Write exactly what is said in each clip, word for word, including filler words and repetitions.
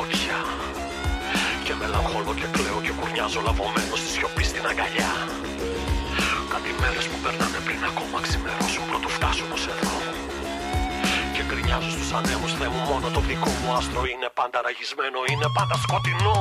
φωτιά. Και μελαγχολώ και κλαίω και κουρνιάζω λαβωμένος στη σιωπή στην αγκαλιά. Κάτι μέρες που περνάνε πριν ακόμα ξημερώσουν πρωτού φτάσουν ως εδώ. Και γκρινιάζω στους ανέμους, Θεέ μου, μόνο το δικό μου άστρο είναι πάντα ραγισμένο, είναι πάντα σκοτεινό.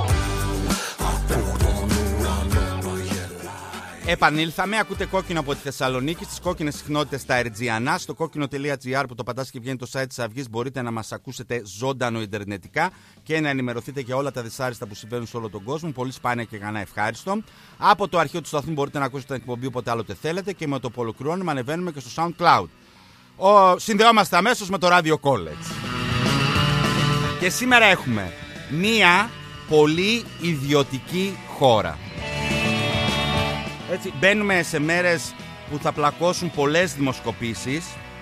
Επανήλθαμε, ακούτε Κόκκινο από τη Θεσσαλονίκη, στις κόκκινες συχνότητες στα Ερτζιανά. Στο κόκκινο τελεία τζι άρ που το πατάς και βγαίνει το site της Αυγής, μπορείτε να μας ακούσετε ζωντανό ιντερνετικά και να ενημερωθείτε για όλα τα δυσάρεστα που συμβαίνουν σε όλο τον κόσμο. Πολύ σπάνια και κανένα ευχάριστο. Από το αρχείο του σταθμού μπορείτε να ακούσετε την εκπομπή όποτε άλλοτε θέλετε και με το που ολοκληρώνουμε ανεβαίνουμε και στο SoundCloud. Ο, συνδεόμαστε αμέσως με το Radio College. Και σήμερα έχουμε μία πολύ ιδιωτική χώρα. Έτσι, μπαίνουμε σε μέρες που θα πλακώσουν πολλές δημοσκοπήσεις.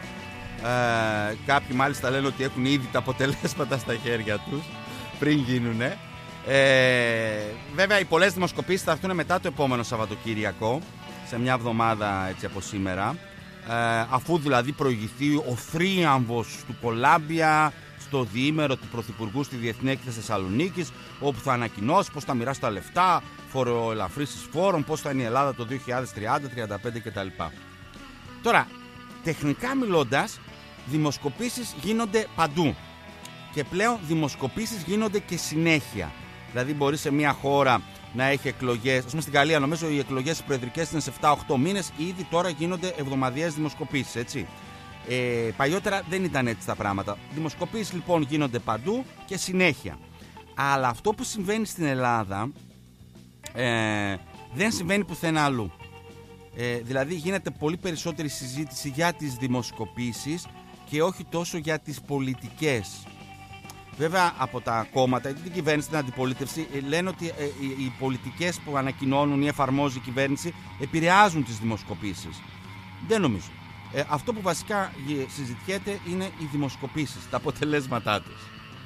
Ε, κάποιοι μάλιστα λένε ότι έχουν ήδη τα αποτελέσματα στα χέρια τους πριν γίνουνε. Ε, βέβαια οι πολλές δημοσκοπήσεις θα έρθουν μετά το επόμενο Σαββατοκύριακο, σε μια εβδομάδα έτσι από σήμερα, ε, αφού δηλαδή προηγηθεί ο θρίαμβος του Κολάμπια στο διήμερο του Πρωθυπουργού στη Διεθνή Έκθεση Θεσσαλονίκης, όπου θα ανακοινώσει πώς θα μοιράσει τα λεφτά, φοροελαφρύσεις φόρων, πώς θα είναι η Ελλάδα το δύο χιλιάδες τριάντα τριάντα πέντε κτλ. Τώρα, τεχνικά μιλώντας, δημοσκοπήσεις γίνονται παντού. Και πλέον δημοσκοπήσεις γίνονται και συνέχεια. Δηλαδή, μπορεί σε μια χώρα να έχει εκλογές. Ας πούμε, στην Γαλλία, νομίζω οι εκλογές προεδρικές είναι σε επτά οχτώ μήνες. Ήδη τώρα γίνονται εβδομαδιαίες δημοσκοπήσεις, έτσι. Ε, παλιότερα δεν ήταν έτσι τα πράγματα. Δημοσκοπήσεις λοιπόν γίνονται παντού και συνέχεια. Αλλά αυτό που συμβαίνει στην Ελλάδα ε, δεν συμβαίνει πουθενά αλλού. Ε, δηλαδή γίνεται πολύ περισσότερη συζήτηση για τις δημοσκοπήσεις και όχι τόσο για τις πολιτικές. Βέβαια από τα κόμματα, την κυβέρνηση, την αντιπολίτευση, λένε ότι ε, οι, οι πολιτικές που ανακοινώνουν ή εφαρμόζει η κυβέρνηση επηρεάζουν τις δημοσκοπήσεις. Δεν νομίζω. Ε, αυτό που βασικά συζητιέται είναι οι δημοσκοπήσεις, τα αποτελέσματά τους.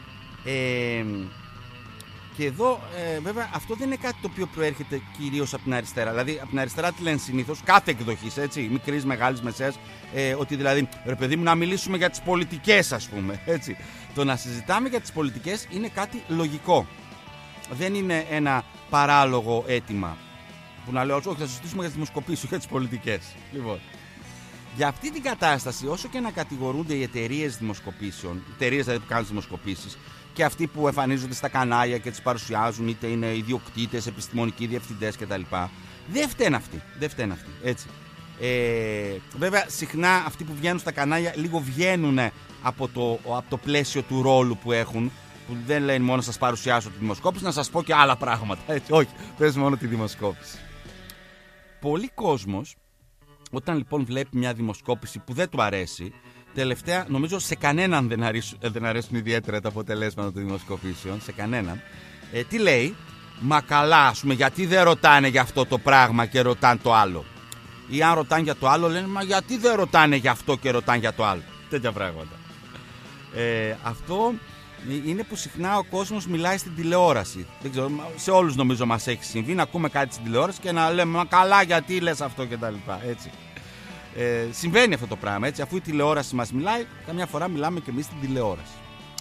Ε, και εδώ ε, βέβαια αυτό δεν είναι κάτι το οποίο προέρχεται κυρίως από την αριστερά. Δηλαδή από την αριστερά τι λένε συνήθως, κάθε εκδοχής, έτσι, μικρής, μεγάλης, μεσαίας, ε, ότι δηλαδή ρε παιδί μου να μιλήσουμε για τις πολιτικές, ας πούμε, έτσι. Το να συζητάμε για τις πολιτικές είναι κάτι λογικό. Δεν είναι ένα παράλογο αίτημα που να λέω όχι θα συζητήσουμε για τις δημοσκοπήσεις, για τις πολιτικές. Λοιπόν. Για αυτή την κατάσταση, όσο και να κατηγορούνται οι εταιρείες δημοσκοπήσεων, οι εταιρείες δηλαδή που κάνουν δημοσκοπήσεις, και αυτοί που εμφανίζονται στα κανάλια και τις παρουσιάζουν, είτε είναι ιδιοκτήτες, επιστημονικοί διευθυντές κτλ. Δεν φταίνουν αυτοί. Δεν φταίνουν αυτοί. Έτσι. Ε, βέβαια, συχνά αυτοί που βγαίνουν στα κανάλια λίγο βγαίνουν από το, από το πλαίσιο του ρόλου που έχουν, που δεν λένε μόνο σας παρουσιάσω τη δημοσκόπηση, να σας πω και άλλα πράγματα. Έτσι. Όχι, πες μόνο τη δημοσκόπηση. Πολλοί κόσμος, όταν λοιπόν βλέπει μια δημοσκόπηση που δεν του αρέσει, τελευταία νομίζω σε κανέναν δεν αρέσουν, δεν αρέσουν ιδιαίτερα τα αποτελέσματα των δημοσκοπήσεων, σε κανέναν, ε, τι λέει, μα καλά, ας πούμε, γιατί δεν ρωτάνε για αυτό το πράγμα και ρωτάνε το άλλο. Ή αν ρωτάνε για το άλλο, λένε, μα γιατί δεν ρωτάνε για αυτό και ρωτάνε για το άλλο. Τέτοια πράγματα. Ε, αυτό είναι που συχνά ο κόσμος μιλάει στην τηλεόραση. Δεν ξέρω, σε όλους νομίζω μας έχει συμβεί να ακούμε κάτι στην τηλεόραση και να λέμε, μα καλά, γιατί λες αυτό και τα λοιπά. Έτσι. Ε, συμβαίνει αυτό το πράγμα, έτσι. Αφού η τηλεόραση μας μιλάει, καμιά φορά μιλάμε και εμείς στην τηλεόραση.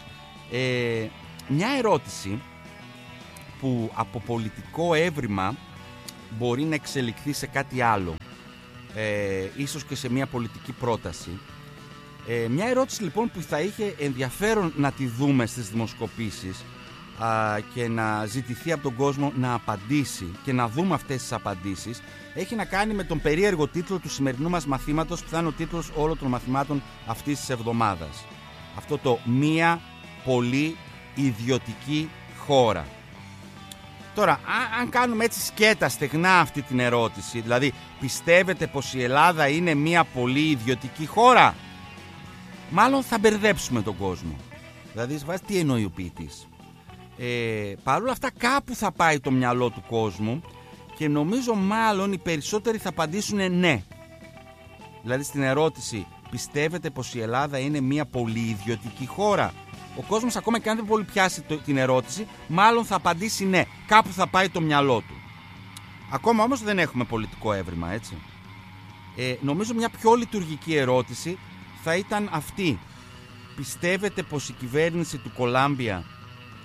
Ε, μια ερώτηση που από πολιτικό έβριμα μπορεί να εξελιχθεί σε κάτι άλλο, ε, ίσως και σε μια πολιτική πρόταση. Ε, μια ερώτηση λοιπόν που θα είχε ενδιαφέρον να τη δούμε στις δημοσκοπήσεις α, και να ζητηθεί από τον κόσμο να απαντήσει και να δούμε αυτές τις απαντήσεις, έχει να κάνει με τον περίεργο τίτλο του σημερινού μας μαθήματος, που θα είναι ο τίτλος όλων των μαθημάτων αυτής της εβδομάδας. Αυτό το «Μία πολύ ιδιωτική χώρα». Τώρα, α, αν κάνουμε έτσι σκέτα στεγνά αυτή την ερώτηση, δηλαδή πιστεύετε πως η Ελλάδα είναι μία πολύ ιδιωτική χώρα, μάλλον θα μπερδέψουμε τον κόσμο. Δηλαδή, σε βάση τι εννοεί ο ποιητής. Ε, Παρ' όλα αυτά κάπου θα πάει το μυαλό του κόσμου και νομίζω μάλλον οι περισσότεροι θα απαντήσουν ναι. Δηλαδή στην ερώτηση πιστεύετε πως η Ελλάδα είναι μια πολύ ιδιωτική χώρα, ο κόσμος ακόμα και αν δεν πολύ πιάσει το, την ερώτηση, μάλλον θα απαντήσει ναι. Κάπου θα πάει το μυαλό του. Ακόμα όμως δεν έχουμε πολιτικό έβριμα, έτσι. Ε, νομίζω μια πιο λειτουργική ερώτηση θα ήταν αυτή. Πιστεύετε πως η κυβέρνηση του Κολάμπια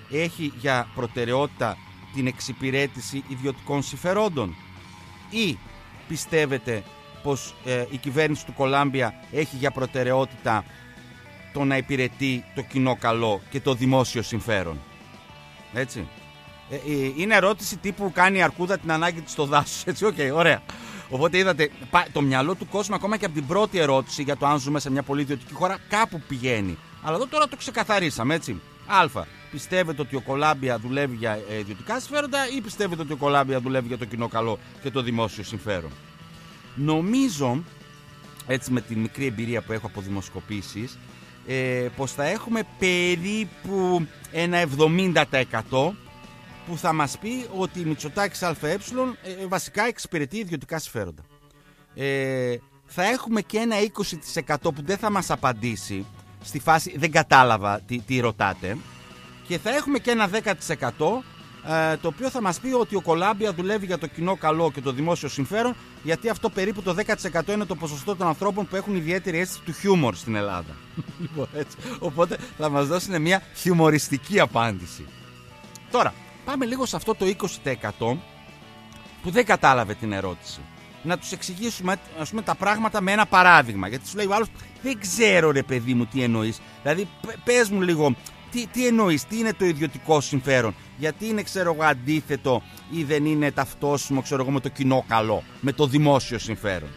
έχει για προτεραιότητα την εξυπηρέτηση ιδιωτικών συμφερόντων, ή πιστεύετε πως ε, η κυβέρνηση του Κολάμπια έχει για προτεραιότητα το να υπηρετεί το κοινό καλό και το δημόσιο συμφέρον? Έτσι. Ε, ε, είναι ερώτηση τύπου κάνει η αρκούδα την ανάγκη της στο δάσος. Έτσι, οκ, okay, ωραία. Οπότε είδατε, το μυαλό του κόσμου ακόμα και από την πρώτη ερώτηση για το αν ζούμε σε μια πολύ ιδιωτική χώρα κάπου πηγαίνει. Αλλά εδώ τώρα το ξεκαθαρίσαμε, έτσι. Α. Πιστεύετε ότι ο Κολάμπια δουλεύει για ιδιωτικά συμφέροντα, ή πιστεύετε ότι ο Κολάμπια δουλεύει για το κοινό καλό και το δημόσιο συμφέρον? Νομίζω, έτσι με την μικρή εμπειρία που έχω από δημοσκοπήσεις, ε, πως θα έχουμε περίπου ένα εβδομήντα τοις εκατό που θα μας πει ότι η Μητσοτάκης ΑΕ ε, βασικά εξυπηρετεί ιδιωτικά συμφέροντα. Ε, θα έχουμε και ένα είκοσι τοις εκατό που δεν θα μας απαντήσει στη φάση δεν κατάλαβα τι, τι ρωτάτε, και θα έχουμε και ένα δέκα τοις εκατό ε, το οποίο θα μας πει ότι ο Κολάμπια δουλεύει για το κοινό καλό και το δημόσιο συμφέρον, γιατί αυτό περίπου το δέκα τοις εκατό είναι το ποσοστό των ανθρώπων που έχουν ιδιαίτερη αίσθηση του χιούμορ στην Ελλάδα. Έτσι. Οπότε θα μας δώσουν μια χιουμοριστική απάντηση. Τώρα, πάμε λίγο σε αυτό το είκοσι τοις εκατό που δεν κατάλαβε την ερώτηση. Να τους εξηγήσουμε, ας πούμε, τα πράγματα με ένα παράδειγμα. Γιατί σου λέει ο άλλος, δεν ξέρω ρε παιδί μου τι εννοείς. Δηλαδή, πες μου λίγο, τι, τι εννοείς, τι είναι το ιδιωτικό συμφέρον. Γιατί είναι, ξέρω εγώ, αντίθετο ή δεν είναι ταυτόσιμο, ξέρω εγώ, με το κοινό καλό, με το δημόσιο συμφέρον.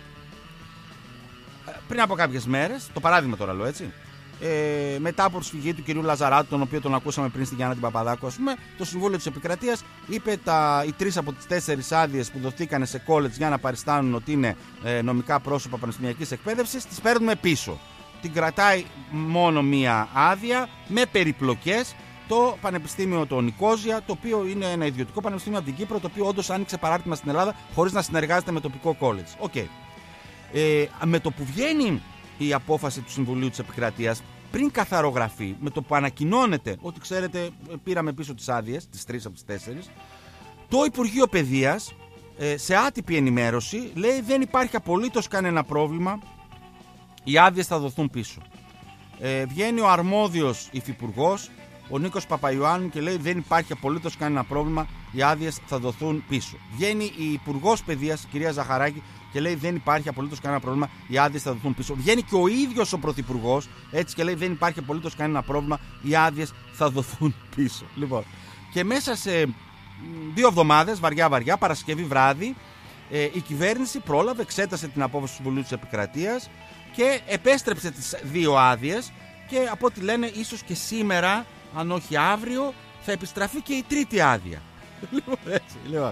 Πριν από κάποιες μέρες, το παράδειγμα τώρα λέω, έτσι. Ε, μετά από προσφυγή του κυρίου Λαζαράτου, τον οποίο τον ακούσαμε πριν στη Γιάννα την Παπαδάκου, ας πούμε, το Συμβούλιο της Επικρατείας είπε τα, οι τρεις από τις τέσσερις άδειες που δοθήκανε σε college για να παριστάνουν ότι είναι ε, νομικά πρόσωπα πανεπιστημιακής εκπαίδευσης, τις παίρνουμε πίσω. Την κρατάει μόνο μία άδεια με περιπλοκές το Πανεπιστήμιο το Νικόζια, το οποίο είναι ένα ιδιωτικό πανεπιστήμιο από την Κύπρο, το οποίο όντως άνοιξε παράρτημα στην Ελλάδα χωρίς να συνεργάζεται με τοπικό college. Okay. Ε, με το που βγαίνει η απόφαση του Συμβουλίου της Επικρατείας, πριν καθαρογραφεί, με το που ανακοινώνεται ότι ξέρετε πήραμε πίσω τις άδειες, τις τρεις από τις τέσσερις, το Υπουργείο Παιδείας σε άτυπη ενημέρωση λέει δεν υπάρχει απολύτως κανένα πρόβλημα, οι άδειες θα δοθούν πίσω. Ε, βγαίνει ο αρμόδιος υφυπουργός, ο Νίκος Παπαϊωάννου, και λέει δεν υπάρχει απολύτως κανένα πρόβλημα, οι άδειες θα δοθούν πίσω. Βγαίνει η Υπουργός Παιδείας, η κυρία Ζαχαράκη, και λέει δεν υπάρχει απολύτως κανένα πρόβλημα, οι άδειες θα δοθούν πίσω. Βγαίνει και ο ίδιος ο Πρωθυπουργός, έτσι, και λέει δεν υπάρχει απολύτως κανένα πρόβλημα, οι άδειες θα δοθούν πίσω. Λοιπόν, και μέσα σε δύο εβδομάδες, βαριά βαριά, Παρασκευή βράδυ, ε, η κυβέρνηση πρόλαβε, εξέτασε την απόφαση του Συμβουλίου της Επικρατείας και επέστρεψε τις δύο άδειες, και από ό,τι λένε ίσως και σήμερα, αν όχι αύριο, θα επιστραφεί και η τρίτη άδεια. Λοιπόν, έτσι, λοιπόν.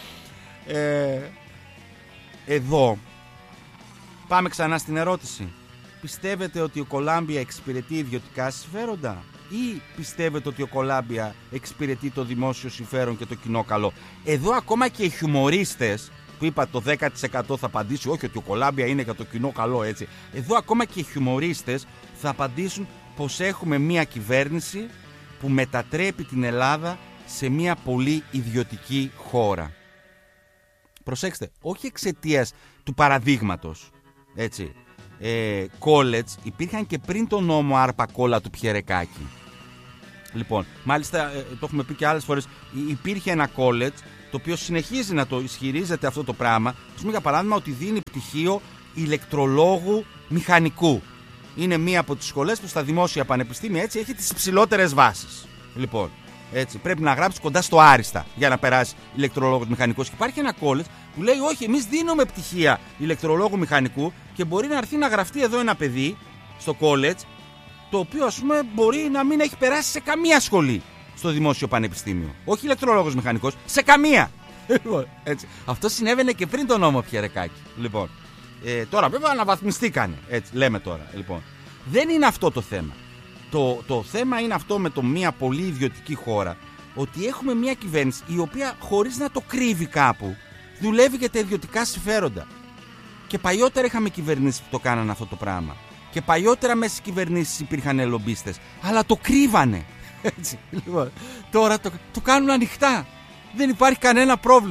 Ε, εδώ πάμε ξανά στην ερώτηση. Πιστεύετε ότι ο Κολάμπια εξυπηρετεί ιδιωτικά συμφέροντα, ή πιστεύετε ότι ο Κολάμπια εξυπηρετεί το δημόσιο συμφέρον και το κοινό καλό? Εδώ ακόμα και οι χιουμορίστες που είπα το δέκα τοις εκατό θα απαντήσει όχι ότι ο Κολάμπια είναι για το κοινό καλό, έτσι. Εδώ ακόμα και οι χιουμορίστες θα απαντήσουν πως έχουμε μια κυβέρνηση που μετατρέπει την Ελλάδα σε μια πολύ ιδιωτική χώρα. Προσέξτε, όχι εξαιτίας του παραδείγματος, έτσι. Ε, college υπήρχαν και πριν τον νόμο Άρπα Κόλλα του Πιερεκάκη. Λοιπόν, μάλιστα ε, το έχουμε πει και άλλες φορές, υπήρχε ένα college το οποίο συνεχίζει να το ισχυρίζεται αυτό το πράγμα. Ας πούμε για παράδειγμα ότι δίνει πτυχίο ηλεκτρολόγου μηχανικού. Είναι μία από τις σχολές που στα δημόσια πανεπιστήμια, έτσι, έχει τις υψηλότερες βάσεις. Λοιπόν, έτσι, πρέπει να γράψεις κοντά στο άριστα για να περάσει ηλεκτρολόγος μηχανικός. Και υπάρχει ένα college που λέει όχι, εμείς δίνουμε πτυχία ηλεκτρολόγου μηχανικού και μπορεί να έρθει να γραφτεί εδώ ένα παιδί στο college, το οποίο ας πούμε μπορεί να μην έχει περάσει σε καμία σχολή στο δημόσιο πανεπιστήμιο. Όχι ηλεκτρολόγος μηχανικός, σε καμία. Έτσι. Αυτό συνέβαινε και πριν τον νόμο Πιερεκάκη. Λοιπόν, ε, τώρα βέβαια αναβαθμιστήκανε. Έτσι, λέμε τώρα. Λοιπόν, δεν είναι αυτό το θέμα. Το, το θέμα είναι αυτό με το μια πολύ ιδιωτική χώρα, ότι έχουμε μια κυβέρνηση η οποία χωρίς να το κρύβει κάπου δουλεύει για τα ιδιωτικά συμφέροντα. Και παλιότερα είχαμε κυβερνήσεις που το κάνανε αυτό το πράγμα. Και παλιότερα μέσα στις κυβερνήσεις υπήρχαν λομπίστες, αλλά το κρύβανε. Έτσι, λοιπόν, τώρα το, το κάνουν ανοιχτά. Δεν υπάρχει κανένα πρόβλημα.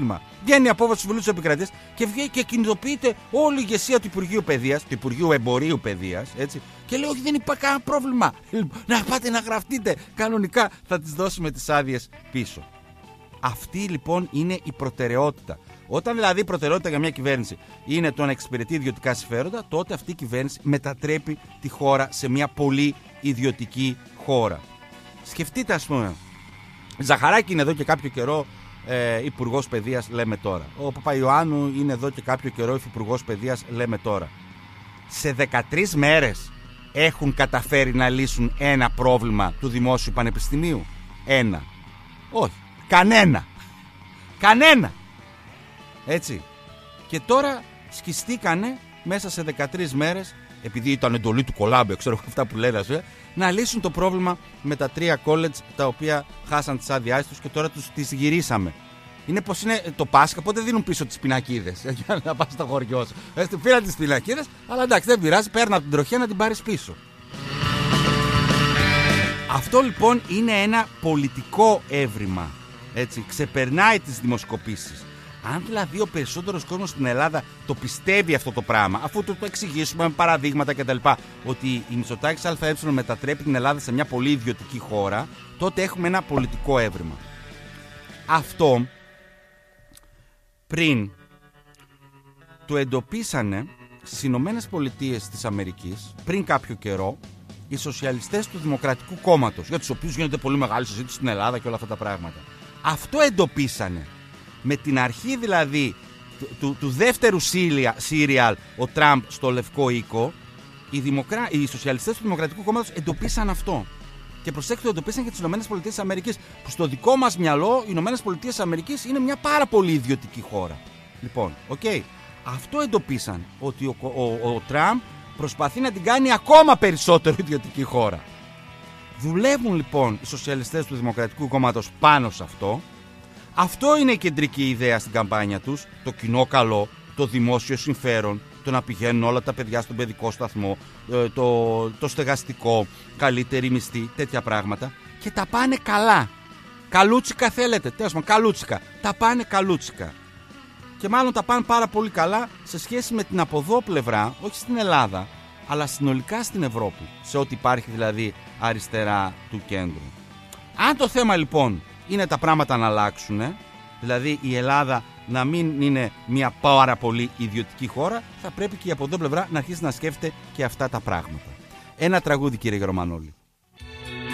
Βγαίνει η απόφαση του Συμβουλίου της Επικρατείας και βγαίνει και κινητοποιείται όλη η ηγεσία του Υπουργείου Παιδείας, του Υπουργείου Εμπορίου Παιδείας, έτσι. Και λέει: όχι, δεν υπάρχει κανένα πρόβλημα. Να πάτε να γραφτείτε. Κανονικά θα τις δώσουμε τις άδειες πίσω. Αυτή λοιπόν είναι η προτεραιότητα. Όταν δηλαδή η προτεραιότητα για μια κυβέρνηση είναι το να εξυπηρετεί ιδιωτικά συμφέροντα, τότε αυτή η κυβέρνηση μετατρέπει τη χώρα σε μια πολύ ιδιωτική χώρα. Σκεφτείτε, ας πούμε, Ζαχαράκη είναι εδώ και κάποιο καιρό ε, υπουργός παιδείας, λέμε τώρα. Ο Παπαϊωάννου είναι εδώ και κάποιο καιρό υπουργός παιδείας, λέμε τώρα. Σε δεκατρείς μέρες έχουν καταφέρει να λύσουν ένα πρόβλημα του δημόσιου πανεπιστημίου. Ένα. Όχι. Κανένα. Κανένα. Έτσι. Και τώρα σκιστήκανε μέσα σε δεκατρείς μέρες, επειδή ήταν εντολή του Κολάμπε, ξέρω αυτά που λένε, να λύσουν το πρόβλημα με τα τρία college τα οποία χάσαν τις άδειές τους και τώρα τους τις γυρίσαμε. Είναι πως είναι το Πάσχα, πότε δίνουν πίσω τις πινακίδες για να πας στο χωριό σου. Έτσι, πήρα τις πινακίδες, αλλά εντάξει, δεν πειράζει, παίρνω από την τροχιά να την πάρεις πίσω. Αυτό λοιπόν είναι ένα πολιτικό έβριμα. Έτσι, ξεπερνάει τις δημοσκοπήσεις. Αν δηλαδή ο περισσότερος κόσμος στην Ελλάδα το πιστεύει αυτό το πράγμα, αφού το, το εξηγήσουμε με παραδείγματα κτλ., ότι η Μητσοτάκης ΑΕ μετατρέπει την Ελλάδα σε μια πολύ ιδιωτική χώρα, τότε έχουμε ένα πολιτικό έβριμα. Αυτό πριν το εντοπίσανε στις Ηνωμένες Πολιτείες της Αμερικής πριν κάποιο καιρό οι σοσιαλιστές του Δημοκρατικού Κόμματος, για τους οποίους γίνεται πολύ μεγάλη συζήτηση στην Ελλάδα και όλα αυτά τα πράγματα. Αυτό εντοπίσανε. Με την αρχή δηλαδή του, του, του δεύτερου σύριαλ, ο Τραμπ στο Λευκό Οίκο, οι, δημοκρα... οι σοσιαλιστές του Δημοκρατικού Κόμματος εντοπίσαν αυτό. Και προσέξτε, το εντοπίσαν και τις ΗΠΑ, που στο δικό μας μυαλό οι ΗΠΑ είναι μια πάρα πολύ ιδιωτική χώρα. Λοιπόν, οκ. Okay. Αυτό εντοπίσαν, ότι ο, ο, ο, ο Τραμπ προσπαθεί να την κάνει ακόμα περισσότερο ιδιωτική χώρα. Δουλεύουν λοιπόν οι σοσιαλιστές του Δημοκρατικού Κόμματος πάνω σε αυτό. Αυτό είναι η κεντρική ιδέα στην καμπάνια τους, το κοινό καλό, το δημόσιο συμφέρον, το να πηγαίνουν όλα τα παιδιά στον παιδικό σταθμό, το, το στεγαστικό, καλύτερη μισθή, τέτοια πράγματα, και τα πάνε καλά. Καλούτσικα θέλετε, τέλος πάντων, καλούτσικα. Τα πάνε καλούτσικα. Και μάλλον τα πάνε πάρα πολύ καλά σε σχέση με την από εδώ πλευρά, όχι στην Ελλάδα, αλλά συνολικά στην Ευρώπη, σε ό,τι υπάρχει δηλαδή αριστερά του κέντρου. Αν το θέμα λοιπόν είναι τα πράγματα να αλλάξουν, δηλαδή η Ελλάδα να μην είναι μια πάρα πολύ ιδιωτική χώρα, θα πρέπει και η από εδώ πλευρά να αρχίσει να σκέφτεται και αυτά τα πράγματα. Ένα τραγούδι, κύριε Γερμανόλη.